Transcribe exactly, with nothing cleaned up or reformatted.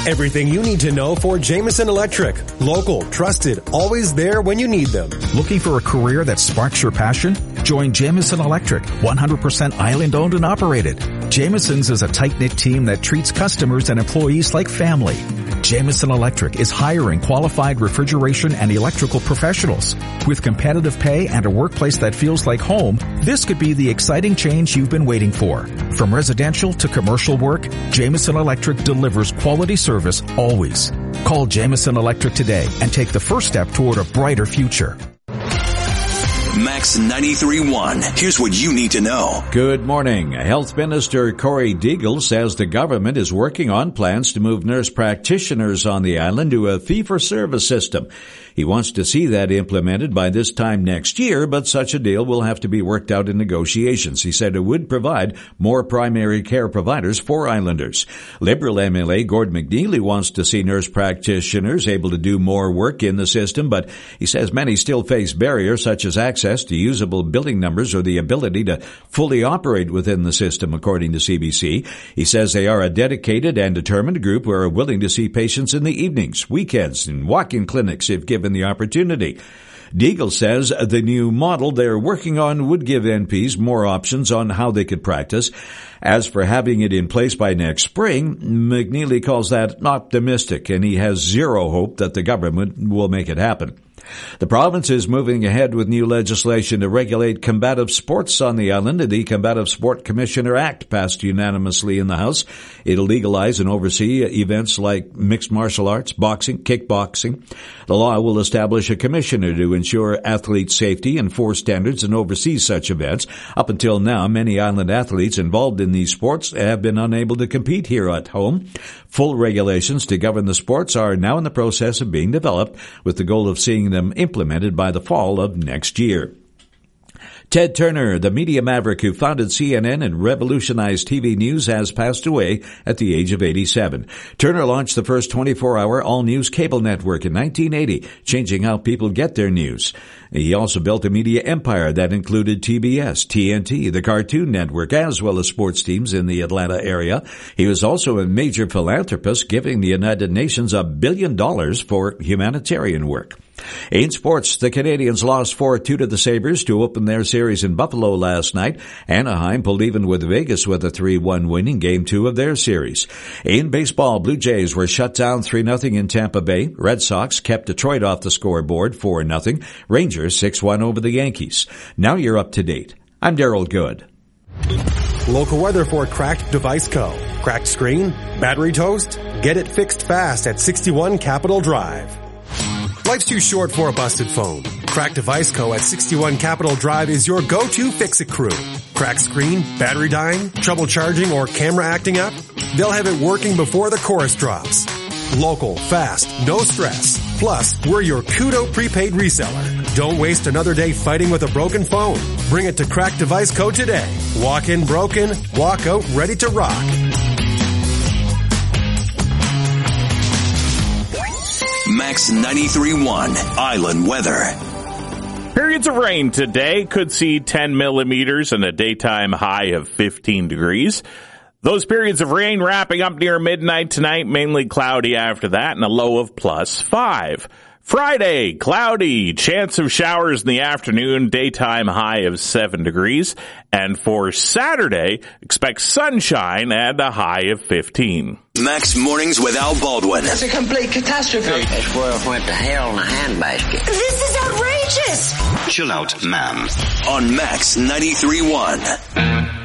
Everything you need to know for Jameson Electric. Local, trusted, always there when you need them. Looking for a career that sparks your passion? Join Jameson Electric, one hundred percent island owned and operated. Jameson's is a tight-knit team that treats customers and employees like family. Jameson Electric is hiring qualified refrigeration and electrical professionals. With competitive pay and a workplace that feels like home, this could be the exciting change you've been waiting for. From residential to commercial work, Jameson Electric delivers quality service always. Call Jameson Electric today and take the first step toward a brighter future. Max ninety-three point one. Here's what you need to know. Good morning. Health Minister Corey Deagle says the government is working on plans to move nurse practitioners on the island to a fee-for-service system. He wants to see that implemented by this time next year, but such a deal will have to be worked out in negotiations. He said it would provide more primary care providers for islanders. Liberal M L A Gord McNeely wants to see nurse practitioners able to do more work in the system, but he says many still face barriers such as access to usable billing numbers or the ability to fully operate within the system, according to C B C. He says they are a dedicated and determined group who are willing to see patients in the evenings, weekends, and walk-in clinics if given the opportunity. Deagle says the new model they're working on would give N Ps more options on how they could practice. As for having it in place by next spring, McNeely calls that optimistic, and he has zero hope that the government will make it happen. The province is moving ahead with new legislation to regulate combative sports on the island. The Combative Sport Commissioner Act passed unanimously in the House. It'll legalize and oversee events like mixed martial arts, boxing, kickboxing. The law will establish a commissioner to ensure athlete safety, enforce standards, and oversee such events. Up until now, many island athletes involved in these sports have been unable to compete here at home. Full regulations to govern the sports are now in the process of being developed, with the goal of seeing them implemented by the fall of next year. Ted Turner, the media maverick who founded C N N and revolutionized T V news, has passed away at the age of eighty-seven. Turner launched the first twenty-four hour all-news cable network in nineteen eighty, changing how people get their news. He also built a media empire that included T B S, T N T, the Cartoon Network, as well as sports teams in the Atlanta area. He was also a major philanthropist, giving the United Nations a billion dollars for humanitarian work. In sports, the Canadians lost four two to the Sabres to open their series in Buffalo last night. Anaheim pulled even with Vegas with a three one win in Game two of their series. In baseball, Blue Jays were shut down three nothing in Tampa Bay. Red Sox kept Detroit off the scoreboard four nothing. Rangers six one over the Yankees. Now you're up to date. I'm Daryl Good. Local weather for Cracked Device Co. Cracked screen? Battery toast? Get it fixed fast at sixty-one Capitol Drive. Life's too short for a busted phone. Cracked Device Co. at sixty-one Capitol Drive is your go-to fix-it crew. Cracked screen, battery dying, trouble charging, or camera acting up? They'll have it working before the chorus drops. Local, fast, no stress. Plus, we're your Kudo prepaid reseller. Don't waste another day fighting with a broken phone. Bring it to Cracked Device Co. today. Walk in broken, walk out ready to rock. Max ninety-three point one Island Weather. Periods of rain today could see ten millimeters and a daytime high of fifteen degrees. Those periods of rain wrapping up near midnight tonight, mainly cloudy after that, and a low of plus five. Friday, cloudy, chance of showers in the afternoon, daytime high of seven degrees. And for Saturday, expect sunshine and a high of fifteen. Max Mornings with Al Baldwin. That's a complete catastrophe. This world went to hell in a handbasket. This is outrageous. Chill out, ma'am. On Max ninety-three point one.